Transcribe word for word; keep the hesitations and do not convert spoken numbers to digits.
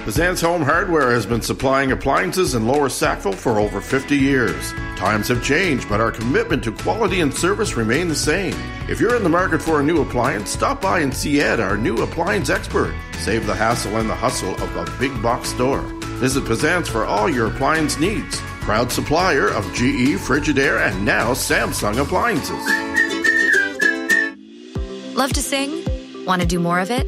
Pazan's Home Hardware has been supplying appliances in Lower Sackville for over fifty years. Times have changed, but our commitment to quality and service remain the same. If you're in the market for a new appliance, stop by and see Ed, our new appliance expert. Save the hassle and the hustle of a big box store. Visit Pazan's for all your appliance needs. Proud supplier of G E, Frigidaire, and now Samsung appliances. Love to sing? Want to do more of it?